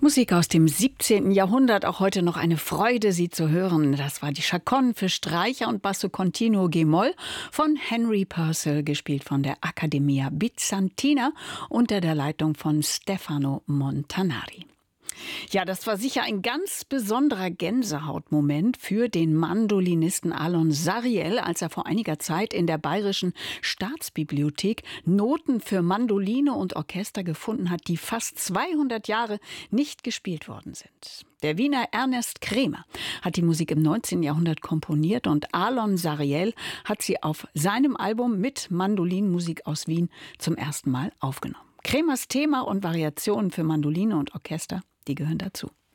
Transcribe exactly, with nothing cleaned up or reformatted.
Musik aus dem siebzehnten. Jahrhundert, auch heute noch eine Freude, sie zu hören. Das war die Chaconne für Streicher und Basso Continuo G-Moll von Henry Purcell, gespielt von der Accademia Bizantina unter der Leitung von Stefano Montanari. Ja, das war sicher ein ganz besonderer Gänsehautmoment für den Mandolinisten Alon Sariel, als er vor einiger Zeit in der Bayerischen Staatsbibliothek Noten für Mandoline und Orchester gefunden hat, die fast zweihundert Jahre nicht gespielt worden sind. Der Wiener Ernest Kremer hat die Musik im neunzehnten. Jahrhundert komponiert und Alon Sariel hat sie auf seinem Album mit Mandolinmusik aus Wien zum ersten Mal aufgenommen. Kremers Thema und Variationen für Mandoline und Orchester, die gehören dazu.